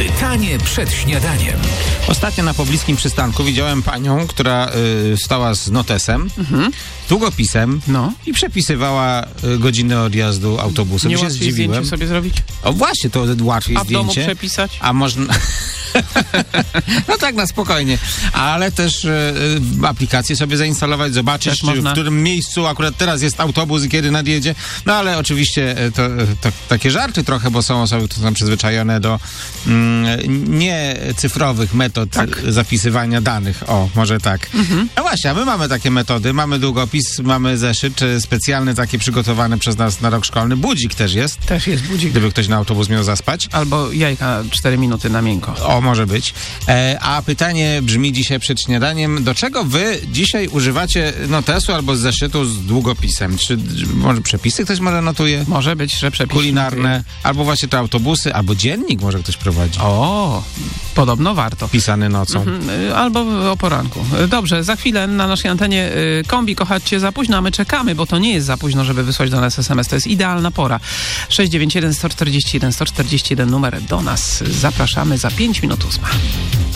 Pytanie przed śniadaniem. Ostatnio na pobliskim przystanku widziałem panią, która stała z notesem, z długopisem i przepisywała godziny odjazdu autobusu. Nie się łatwiej zdziwiłem. zdjęcie sobie zrobić? O właśnie, to łatwiej A w domu zdjęcie. przepisać? A można... No tak, na spokojnie. Ale też aplikację sobie zainstalować, zobaczyć, czy w którym miejscu akurat teraz jest autobus i kiedy nadjedzie. No ale oczywiście to takie żarty trochę, bo są osoby, które są przyzwyczajone do nie cyfrowych metod zapisywania danych. O, może tak. No właśnie, a my mamy takie metody. Mamy długopis, mamy zeszyt, specjalny takie przygotowane przez nas na rok szkolny. Budzik też jest. Też jest budzik. Gdyby ktoś na autobus miał zaspać. Albo jajka 4 minuty na miękko. O, może być. A pytanie brzmi dzisiaj przed śniadaniem. Do czego wy dzisiaj używacie notesu albo zeszytu z długopisem? Czy może przepisy ktoś może notuje? Może być, że przepisy kulinarne, albo właśnie te autobusy, albo dziennik może ktoś prowadzi. O, podobno warto. Pisany nocą. Albo o poranku. Dobrze, za chwilę na naszej antenie kombi kochać cię za późno, a my czekamy, bo to nie jest za późno, żeby wysłać do nas SMS. To jest idealna pora. 691 141 141 numer do nas. Zapraszamy za 5 minut 8.